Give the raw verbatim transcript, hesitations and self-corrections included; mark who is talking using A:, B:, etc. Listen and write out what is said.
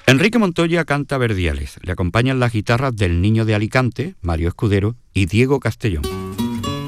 A: Enrique Montoya canta Verdiales. Le acompañan las guitarras del Niño de Alicante, Mario Escudero y Diego Castellón.